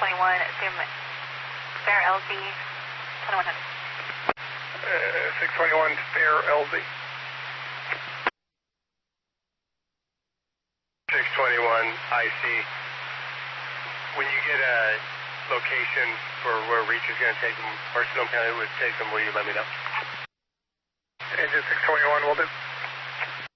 assume spare LZ 2100. 621, spare LZ. 621, IC. When you get a location for where Reach is going to take them, or Sonoma County would take them, will you let me know? Engine 621 will do.